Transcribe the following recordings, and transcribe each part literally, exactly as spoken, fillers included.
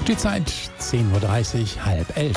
Die Zeit zehn Uhr dreißig, halb elf.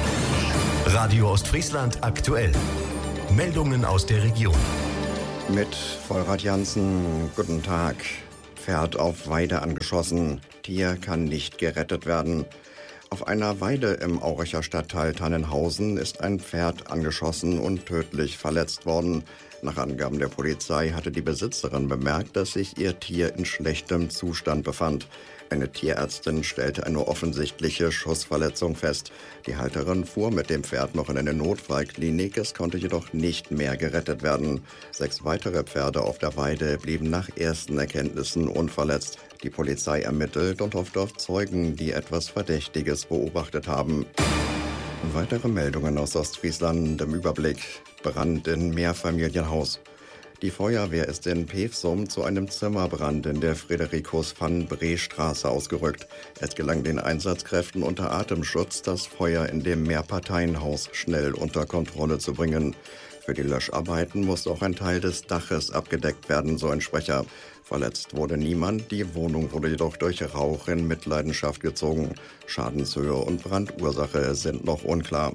Radio Ostfriesland aktuell. Meldungen aus der Region. Mit Vollrad Jansen, guten Tag. Pferd auf Weide angeschossen. Tier kann nicht gerettet werden. Auf einer Weide im Auricher Stadtteil Tannenhausen ist ein Pferd angeschossen und tödlich verletzt worden. Nach Angaben der Polizei hatte die Besitzerin bemerkt, dass sich ihr Tier in schlechtem Zustand befand. Eine Tierärztin stellte eine offensichtliche Schussverletzung fest. Die Halterin fuhr mit dem Pferd noch in eine Notfallklinik, es konnte jedoch nicht mehr gerettet werden. Sechs weitere Pferde auf der Weide blieben nach ersten Erkenntnissen unverletzt. Die Polizei ermittelt und hofft auf Zeugen, die etwas Verdächtiges beobachtet haben. Weitere Meldungen aus Ostfriesland im Überblick. Brand in Mehrfamilienhaus. Die Feuerwehr ist in Pevsum zu einem Zimmerbrand in der Fridericus-van-Bree-Straße ausgerückt. Es gelang den Einsatzkräften unter Atemschutz, das Feuer in dem Mehrparteienhaus schnell unter Kontrolle zu bringen. Für die Löscharbeiten muss auch ein Teil des Daches abgedeckt werden, so ein Sprecher. Verletzt wurde niemand, die Wohnung wurde jedoch durch Rauch in Mitleidenschaft gezogen. Schadenshöhe und Brandursache sind noch unklar.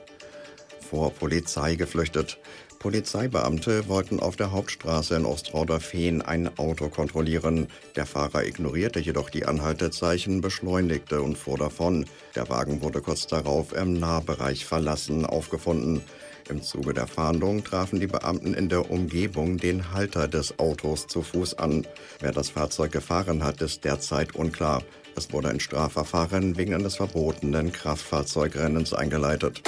Vor Polizei geflüchtet. Polizeibeamte wollten auf der Hauptstraße in Ostrauder-Fehn ein Auto kontrollieren. Der Fahrer ignorierte jedoch die Anhaltezeichen, beschleunigte und fuhr davon. Der Wagen wurde kurz darauf im Nahbereich verlassen aufgefunden. Im Zuge der Fahndung trafen die Beamten in der Umgebung den Halter des Autos zu Fuß an. Wer das Fahrzeug gefahren hat, ist derzeit unklar. Es wurde ein Strafverfahren wegen eines verbotenen Kraftfahrzeugrennens eingeleitet.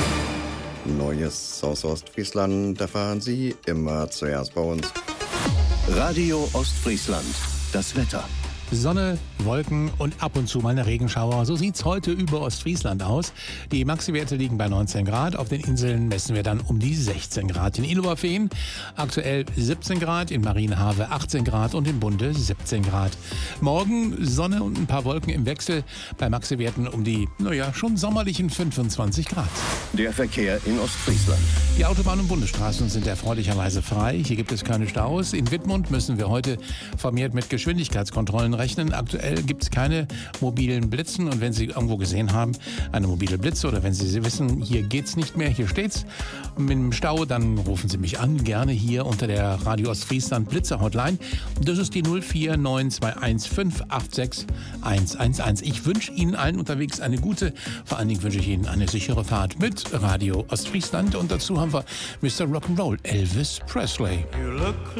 Neues aus Ostfriesland erfahren Sie immer zuerst bei uns. Radio Ostfriesland. Das Wetter. Sonne, Wolken und ab und zu mal eine Regenschauer. So sieht's heute über Ostfriesland aus. Die Maxi-Werte liegen bei neunzehn Grad. Auf den Inseln messen wir dann um die sechzehn Grad. In Illowerfehn aktuell siebzehn Grad, in Marienhafe achtzehn Grad und im Bunde siebzehn Grad. Morgen Sonne und ein paar Wolken im Wechsel. Bei Maxi-Werten um die, naja, schon sommerlichen fünfundzwanzig Grad. Der Verkehr in Ostfriesland. Die Autobahnen und Bundesstraßen sind erfreulicherweise frei. Hier gibt es keine Staus. In Wittmund müssen wir heute vermehrt mit Geschwindigkeitskontrollen rechnen. Aktuell gibt es keine mobilen Blitzen und wenn Sie irgendwo gesehen haben, eine mobile Blitze oder wenn Sie wissen, hier geht's nicht mehr, hier steht's mit dem Stau, dann rufen Sie mich an, gerne hier unter der Radio Ostfriesland Blitzer Hotline. Das ist die null vier neun zwei eins fünf acht sechs eins eins eins. Ich wünsche Ihnen allen unterwegs eine gute, vor allen Dingen wünsche ich Ihnen eine sichere Fahrt mit Radio Ostfriesland und dazu haben wir Mister Rock'n'Roll, Elvis Presley.